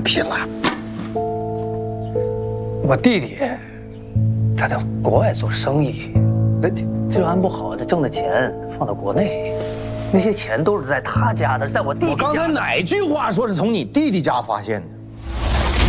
拼了！我弟弟，他在国外做生意，那治安不好，他挣的钱放到国内，那些钱都是在他家的，在我弟弟家。 我刚才哪句话说是从你弟弟家发现的？